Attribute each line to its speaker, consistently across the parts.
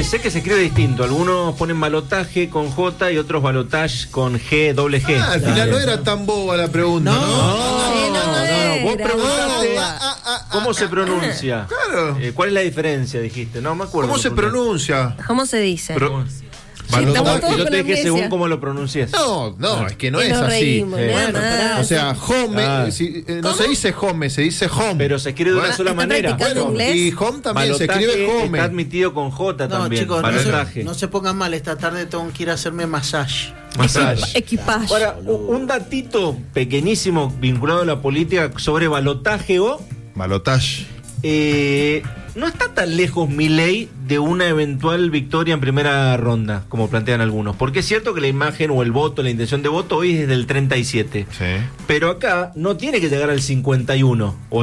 Speaker 1: sé que se escribe distinto. Algunos ponen balotaje con J y otros balotage con G, doble G.
Speaker 2: Al final no era tan boba la pregunta, ¿no?
Speaker 1: No. Vos preguntaste cómo se pronuncia.
Speaker 2: Claro.
Speaker 1: ¿Cuál es la diferencia, dijiste? No me acuerdo.
Speaker 2: ¿Cómo se pronuncia?
Speaker 3: ¿Cómo se dice?
Speaker 2: Balotaje.
Speaker 3: todos
Speaker 1: Yo
Speaker 3: con
Speaker 1: te dije
Speaker 3: amnesia.
Speaker 1: según cómo lo pronuncias.
Speaker 2: No, es que no
Speaker 3: Y
Speaker 2: es
Speaker 3: nos
Speaker 2: así.
Speaker 3: reímos,
Speaker 2: O sea, home, no se dice home, se dice home.
Speaker 1: Pero se escribe de una sola
Speaker 3: ¿Están
Speaker 1: manera.
Speaker 3: practicando inglés?
Speaker 2: Y home también se
Speaker 1: Balotaje
Speaker 2: escribe home.
Speaker 1: está admitido con J
Speaker 4: No,
Speaker 1: también.
Speaker 4: chicos,
Speaker 1: Balotaje.
Speaker 4: no se pongan mal. Esta tarde tengo que ir a hacerme masaje.
Speaker 1: Masaje.
Speaker 3: Equipaje.
Speaker 1: Ahora, un datito pequeñísimo vinculado a la política sobre balotaje o...
Speaker 2: Balotage.
Speaker 1: No está tan lejos Milei de una eventual victoria en primera ronda, como plantean algunos. Porque es cierto que la imagen o el voto, la intención de voto hoy es del 37.
Speaker 2: Sí.
Speaker 1: Pero acá no tiene que llegar al 51 o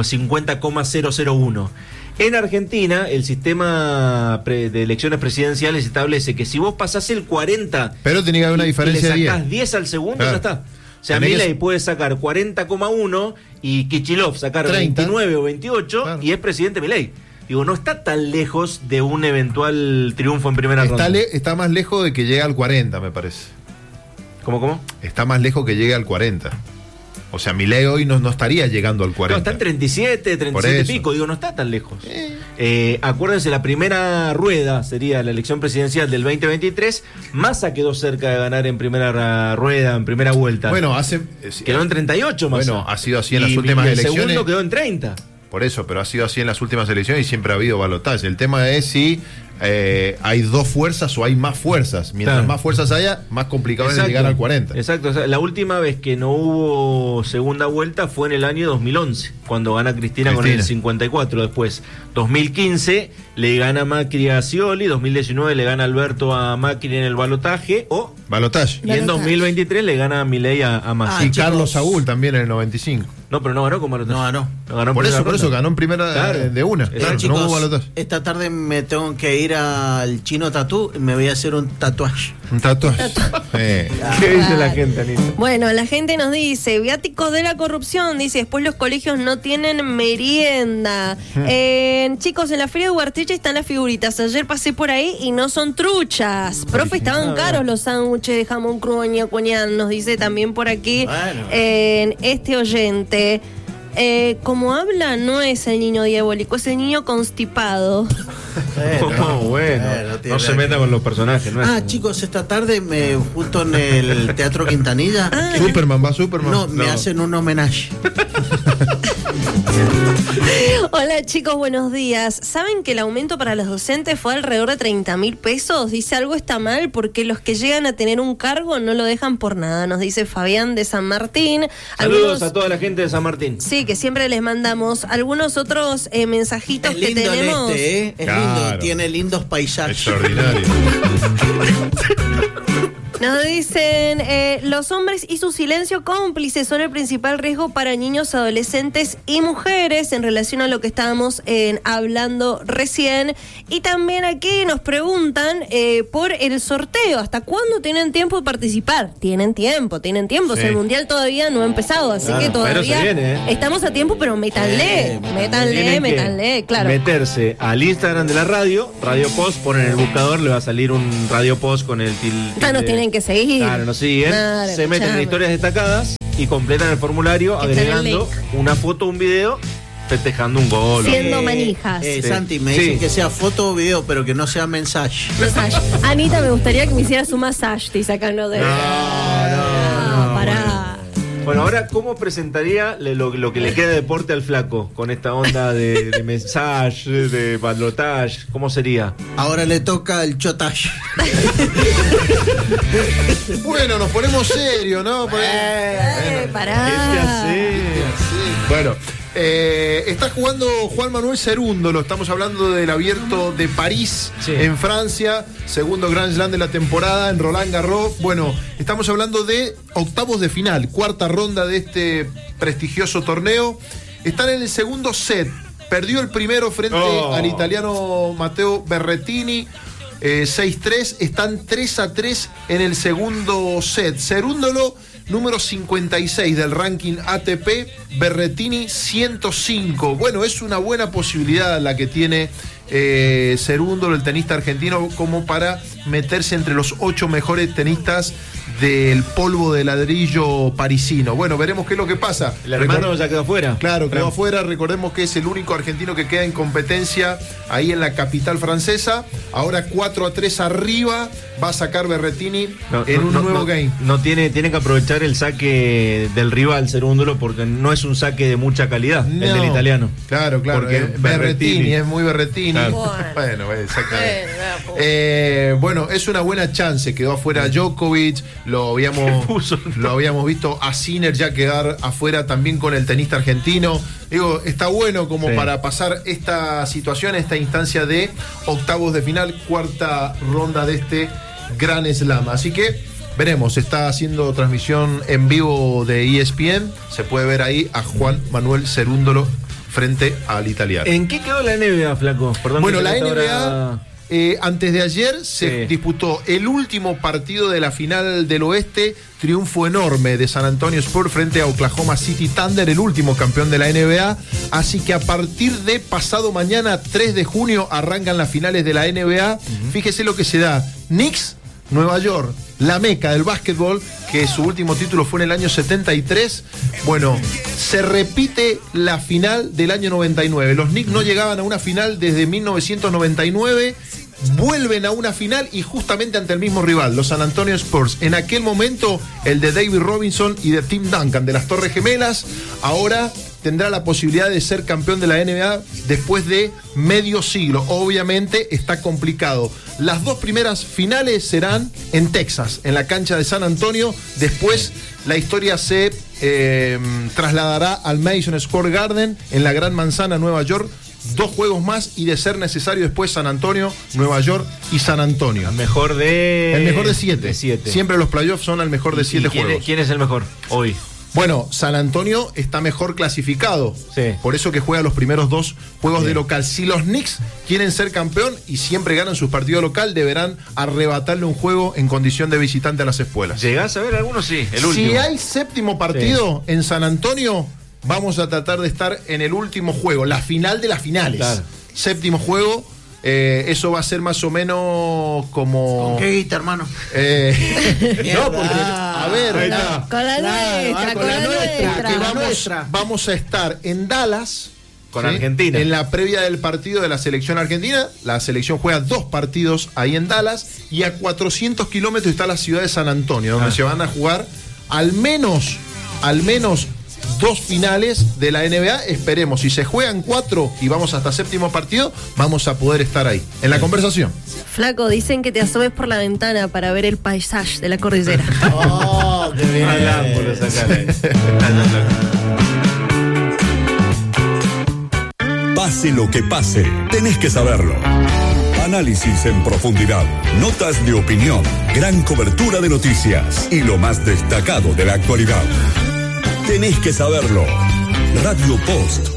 Speaker 1: 50,001. En Argentina, el sistema de elecciones presidenciales establece que si vos pasás el 40...
Speaker 2: Pero tenía que haber una diferencia
Speaker 1: y
Speaker 2: de
Speaker 1: le sacás
Speaker 2: 10.
Speaker 1: 10 al segundo,
Speaker 2: Claro.
Speaker 1: ya está. O sea,
Speaker 2: Tenés que-
Speaker 1: Milei puede sacar 40,1 y Kicillof sacar
Speaker 2: 30.
Speaker 1: 29 o 28
Speaker 2: Claro.
Speaker 1: y es presidente Milei. Digo, no está tan lejos de un eventual triunfo en primera ronda.
Speaker 2: Está más lejos de que llegue al 40, me parece.
Speaker 1: ¿Cómo?
Speaker 2: Está más lejos que llegue al 40. O sea, Milei hoy no estaría llegando al
Speaker 1: No,
Speaker 2: 40.
Speaker 1: está en 37
Speaker 2: Por
Speaker 1: y
Speaker 2: eso.
Speaker 1: pico. Digo, no está tan lejos. Acuérdense, la primera rueda sería la elección presidencial del 2023. Massa quedó cerca de ganar en primera rueda, en primera vuelta.
Speaker 2: Bueno,
Speaker 1: quedó en 38 Massa.
Speaker 2: Bueno, ha sido así en las
Speaker 1: Y
Speaker 2: últimas
Speaker 1: el
Speaker 2: elecciones.
Speaker 1: segundo quedó en 30.
Speaker 2: Por eso, pero ha sido así en las últimas elecciones y siempre ha habido balotaje. El tema es si hay dos fuerzas o hay más fuerzas. Mientras
Speaker 1: Claro.
Speaker 2: más fuerzas haya, más complicado es llegar al 40.
Speaker 1: Exacto. O sea, la última vez que no hubo segunda vuelta fue en el año 2011, cuando gana Cristina con el 54. Después, 2015 le gana Macri a Scioli, 2019 le gana Alberto a Macri en el balotaje,
Speaker 2: Balotaje.
Speaker 1: y en 2023 le gana Milei a Massa.
Speaker 2: Y Carlos Saúl también en el 95.
Speaker 1: No, pero no ganó con balotaje.
Speaker 4: No ganó.
Speaker 1: Ganó en
Speaker 2: Por
Speaker 1: primera
Speaker 2: eso
Speaker 1: ronda.
Speaker 2: ganó en primera
Speaker 1: Claro.
Speaker 2: de una. Claro,
Speaker 4: Chicos,
Speaker 2: no hubo balotaje.
Speaker 4: esta tarde me tengo que ir al Chino Tatú y me voy a hacer un tatuaje.
Speaker 2: Un tatuaje.
Speaker 1: ¿Qué dice la gente, Anita?
Speaker 3: Bueno, la gente nos dice, viáticos de la corrupción, dice, después los colegios no tienen merienda. Chicos, en la feria de Huarteche están las figuritas. Ayer pasé por ahí y no son truchas. Profe, estaban caros los sándwiches de jamón crudo ñacuñán, nos dice también por aquí
Speaker 4: Bueno.
Speaker 3: este oyente. Como habla, no es el niño diabólico, es el niño constipado.
Speaker 1: Bueno, no se meta con los personajes, ¿no?
Speaker 4: Chicos, esta tarde justo en el Teatro Quintanilla.
Speaker 2: Superman, va Superman.
Speaker 4: No, me hacen un homenaje.
Speaker 3: Hola chicos, buenos días. ¿Saben que el aumento para los docentes fue alrededor de 30.000 pesos? Dice, algo está mal porque los que llegan a tener un cargo no lo dejan por nada, nos dice Fabián de San Martín.
Speaker 1: Saludos a toda la gente de San Martín.
Speaker 3: Sí, que siempre les mandamos algunos otros mensajitos
Speaker 4: Es
Speaker 3: que
Speaker 4: lindo
Speaker 3: tenemos.
Speaker 4: Es
Speaker 2: Claro.
Speaker 4: lindo, tiene lindos paisajes.
Speaker 2: Extraordinario.
Speaker 3: Nos dicen, los hombres y su silencio cómplice son el principal riesgo para niños, adolescentes y mujeres en relación a lo que estábamos hablando recién. Y también aquí nos preguntan por el sorteo. ¿Hasta cuándo tienen tiempo de participar? Tienen tiempo.
Speaker 2: Sí.
Speaker 3: O sea, el mundial todavía no ha empezado, así que
Speaker 1: pero
Speaker 3: todavía
Speaker 1: se viene,
Speaker 3: estamos a tiempo, pero métanle,
Speaker 1: Tienen que
Speaker 3: claro.
Speaker 1: meterse al Instagram de la radio, Radio Post, ponen el buscador, le va a salir un Radio Post con el
Speaker 3: Nos tienen que seguir.
Speaker 1: Claro, nos siguen,
Speaker 3: Claro,
Speaker 1: se meten en
Speaker 3: escuchame.
Speaker 1: historias destacadas y completan el formulario
Speaker 3: Que está en el
Speaker 1: agregando una foto o un video festejando un gol.
Speaker 3: Siendo manijas.
Speaker 1: Sí.
Speaker 4: Santi, me
Speaker 1: Sí.
Speaker 4: dicen que sea foto o video, pero que no sea mensaje.
Speaker 3: Massage. Anita, me gustaría que me hicieras un massage, te sacan de... pará.
Speaker 1: Bueno, ahora, ¿cómo presentaría lo que le queda de deporte al flaco con esta onda de mensaje, de balotage? ¿Cómo sería?
Speaker 4: Ahora le toca el chotage.
Speaker 2: Bueno, nos ponemos serios, ¿no?
Speaker 3: Pará.
Speaker 2: Bueno, está jugando Juan Manuel Cerúndolo. Estamos hablando del Abierto de París,
Speaker 1: Sí.
Speaker 2: en Francia. Segundo Grand Slam de la temporada en Roland Garros. Bueno, estamos hablando de octavos de final, cuarta ronda de este prestigioso torneo. Están en el segundo set. Perdió el primero frente al italiano Matteo Berrettini. 6-3, están 3-3 en el segundo set. Cerúndolo, número 56 del ranking ATP, Berrettini 105. Bueno, es una buena posibilidad la que tiene Cerúndolo, el tenista argentino, como para meterse entre los 8 mejores tenistas del polvo de ladrillo parisino. Bueno, veremos qué es lo que pasa.
Speaker 1: El hermano ya quedó afuera.
Speaker 2: Claro, quedó afuera. Recordemos que es el único argentino que queda en competencia ahí en la capital francesa. Ahora 4-3 arriba. Va a sacar Berrettini en un nuevo game.
Speaker 1: Tiene que aprovechar el saque del rival, Cerúndolo, porque no es un saque de mucha calidad, el del italiano.
Speaker 2: Claro.
Speaker 1: Porque
Speaker 2: Berrettini es muy Berrettini.
Speaker 1: Claro.
Speaker 2: Bueno, exactamente. Bueno, es una buena chance. Quedó afuera Djokovic. Lo habíamos visto a Sinner ya quedar afuera también con el tenista argentino. Digo, está bueno como para pasar esta situación, esta instancia de octavos de final, cuarta ronda de este Gran Slam. Así que veremos, está haciendo transmisión en vivo de ESPN. Se puede ver ahí a Juan Manuel Cerúndolo frente al italiano.
Speaker 1: ¿En qué quedó la NBA, Flaco? Perdón,
Speaker 2: bueno, la NBA... antes de ayer se disputó el último partido de la final del oeste, triunfo enorme de San Antonio Spurs frente a Oklahoma City Thunder, el último campeón de la NBA, así que a partir de pasado mañana 3 de junio arrancan las finales de la NBA. Fíjese lo que se da: Knicks, Nueva York, la meca del básquetbol, que su último título fue en el año 73. Bueno, se repite la final del año 99. Los Knicks no llegaban a una final desde 1999. Vuelven a una final y justamente ante el mismo rival, los San Antonio Spurs. En aquel momento, el de David Robinson y de Tim Duncan, de las Torres Gemelas. Ahora tendrá la posibilidad de ser campeón de la NBA después de medio siglo. Obviamente está complicado. Las 2 primeras finales serán en Texas, en la cancha de San Antonio. Después la historia se trasladará al Madison Square Garden, en la Gran Manzana, Nueva York. 2 juegos más y, de ser necesario, después San Antonio, Nueva York y San Antonio.
Speaker 1: El mejor de
Speaker 2: 7. Siempre los playoffs son al mejor de 7 juegos.
Speaker 1: ¿Quién es el mejor hoy?
Speaker 2: Bueno, San Antonio está mejor clasificado.
Speaker 1: Sí.
Speaker 2: Por eso que juega los primeros 2 juegos de local. Si los Knicks quieren ser campeón y siempre ganan sus partidos local, deberán arrebatarle un juego en condición de visitante a las espuelas.
Speaker 1: ¿Llegás a ver algunos? Sí, el último.
Speaker 2: Si hay 7º partido en San Antonio, vamos a tratar de estar en el último juego, la final de las finales. Claro. 7º juego. Eso va a ser más o menos como...
Speaker 4: ¿Con qué guita, hermano?
Speaker 2: No, porque, a ver...
Speaker 3: Con la nuestra.
Speaker 2: Vamos a estar en Dallas...
Speaker 1: Con Argentina.
Speaker 2: En la previa del partido de la selección argentina. La selección juega 2 partidos ahí en Dallas. Y a 400 kilómetros está la ciudad de San Antonio, donde se van a jugar al menos 2 finales de la NBA. Esperemos, si se juegan 4 y vamos hasta 7º partido, vamos a poder estar ahí, en la conversación.
Speaker 3: Flaco, dicen que te asomes por la ventana para ver el paisaje de la cordillera.
Speaker 4: ¡Oh, qué bien!
Speaker 5: Pase lo que pase, tenés que saberlo. Análisis en profundidad, notas de opinión, gran cobertura de noticias y lo más destacado de la actualidad. Tenés que saberlo. Radio Post